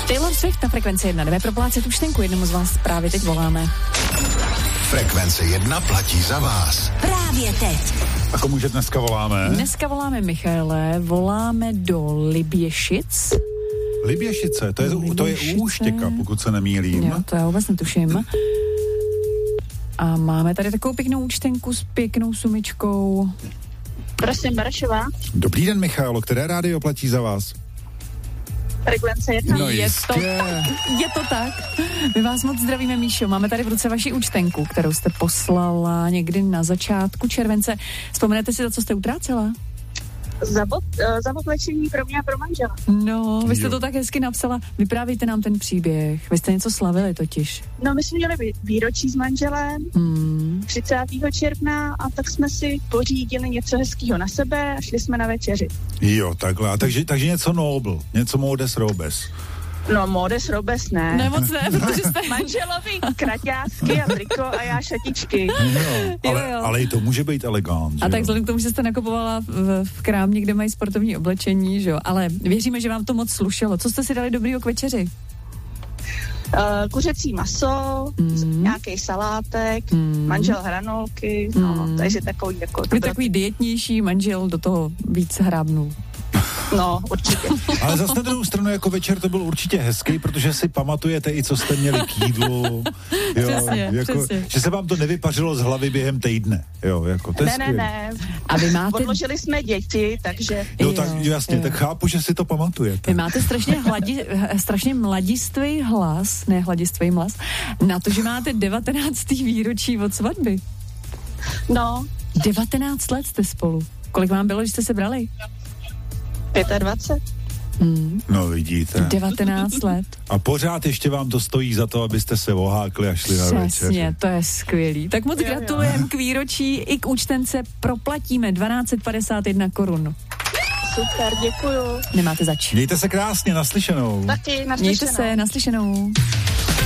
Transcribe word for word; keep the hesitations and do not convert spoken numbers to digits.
Taylor Swift na Frekvenci jedna. Jdeme proplácet účtenku, jednomu z vás právě teď voláme. Frekvence jedna platí za vás. Právě teď. A komuže dneska voláme? Dneska voláme Michaele, voláme do Liběšic. Liběšice, to je, to je u Úštěka, pokud se nemýlím. Jo, to já vůbec netuším. A máme tady takovou pěknou účtenku s pěknou sumičkou. Prosím, Barašová. Dobrý den, Michaelo, které rádio platí za vás? Frekvence jedna. No je, to, je to tak. My vás moc zdravíme, Míšo. Máme tady v ruce vaši účtenku, kterou jste poslala někdy na začátku července. Vzpomenete si to, co jste utrácela? Za, bo, za oblečení pro mě a pro manžela. No, vy jste jo. to tak hezky napsala. Vyprávíte nám ten příběh. Vy jste něco slavili totiž. No, my jsme měli výročí s manželem hmm. třicátého června a tak jsme si pořídili něco hezkého na sebe a šli jsme na večeři. Jo, takhle. Takže, takže něco nobl, něco modes robes. No, modes robes ne. Ne, moc ne, protože jste... Manželovi kraťásky a triko a já šatičky. Jo, ale, jo, jo. ale i to může být elegant. A tak vzhledem k tomu, že jste nakupovala v, v krámě, kde mají sportovní oblečení, že jo? Ale věříme, že vám to moc slušelo. Co jste si dali dobrýho k večeři? Uh, kuřecí maso, mm. nějaký salátek, mm. manžel hranolky, no, mm. takže takový jako... Takový, takový dietnější manžel do toho víc hrábnul. No, určitě. Ale zase na druhou stranu jako večer to byl určitě hezký, protože si pamatujete i, co jste měli k jídlu. Jo, přesně, jako, přesně. Že se vám to nevypařilo z hlavy během týdne. Jo, jako, to je ne, ne, ne. A vy máte... Odložili jsme děti, takže... Jo, tak jasně, jo. tak chápu, že si to pamatujete. Vy máte strašně, hladi, strašně mladistvý hlas, ne hladistvý hlas, na to, že máte devatenáctý výročí od svatby. No. devatenáct let jste spolu. Kolik vám bylo, že jste se brali? dvacet pět. Hmm. No vidíte. devatenáct let. A pořád ještě vám to stojí za to, abyste se ohákli a šli na večeři. Přesně, to je skvělý. Tak moc gratulujeme k výročí i k účtence. Proplatíme dvanáct set padesát jedna korun. Super, děkuju. Nemáte zač. Mějte se krásně, naslyšenou. Taky, naslyšenou. Mějte se, naslyšenou.